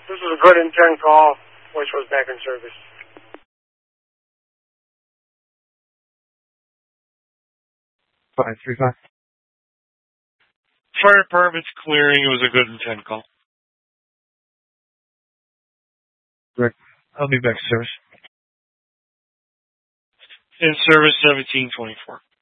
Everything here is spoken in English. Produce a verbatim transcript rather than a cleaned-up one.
This is a good intent call, which was back in service. five three five. Fire department's clearing. It was a good intent call. Rick, I'll be back to service. In service seventeen twenty-four.